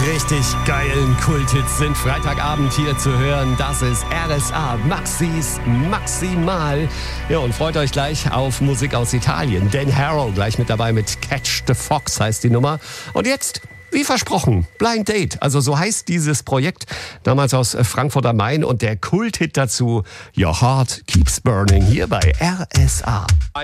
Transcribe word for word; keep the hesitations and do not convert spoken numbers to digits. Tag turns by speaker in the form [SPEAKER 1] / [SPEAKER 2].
[SPEAKER 1] richtig geilen Kulthits sind Freitagabend hier zu hören. Das ist R S A Maxis Maximal. Ja, und freut euch gleich auf Musik aus Italien. Dan Harrow gleich mit dabei mit Catch the Fox heißt die Nummer. Und jetzt, wie versprochen, Blind Date. Also so heißt dieses Projekt, damals aus Frankfurt am Main. Und der Kulthit dazu, Your Heart Keeps Burning, hier bei R S A.